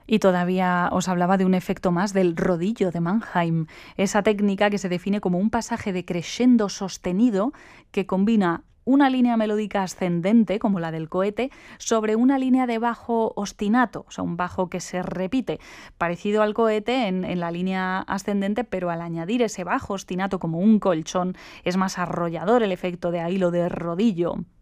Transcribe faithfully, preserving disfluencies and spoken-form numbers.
Y todavía os hablaba de un efecto más del rodillo de Mannheim, esa técnica que se define como un pasaje de crescendo sostenido que combina una línea melódica ascendente, como la del cohete, sobre una línea de bajo ostinato, o sea, un bajo que se repite, parecido al cohete en, en la línea ascendente, pero al añadir ese bajo ostinato como un colchón, es más arrollador el efecto, de ahí lo de rodillo.